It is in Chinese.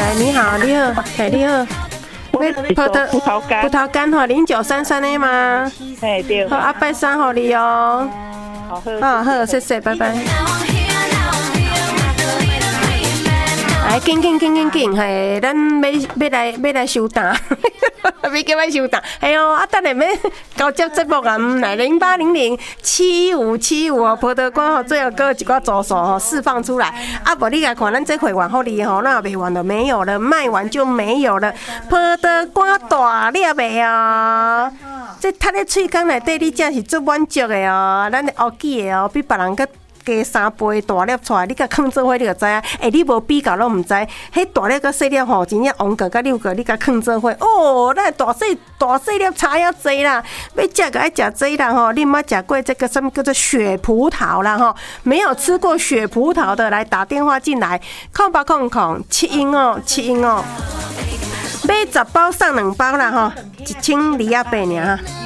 哎，你好，你好，哎，你好。 葡萄干吼，0933的吗？ 哎，对。 好，啊，拜三互你哦。好，好，谢谢，拜拜。来，紧，嘿，咱要来收单，要叫我收单，哎呦，啊，等下要交接节目啊，来08007575哦，葡萄干吼，最后搁一寡组数吼释放出来，啊，无你来看咱这会员福利吼，那卖完就没有了，卖完就没有了，葡萄干大粒的哦，这摊在喙孔内底，你真是足满足的哦，咱的乌记的哦，比别人搁加3倍大粒出来，你甲放做伙你就知影。你无比较拢毋知，迄大粒甲细粒吼，真正王个甲六个，你甲放做伙，哦，咱大细粒差遐济啦。要食个爱食这啦吼，你毋捌食过这个什么叫做雪葡萄啦吼？没有吃过雪葡萄的，来打电话进来，080071哦，买10包送2包啦吼，1280尔哈。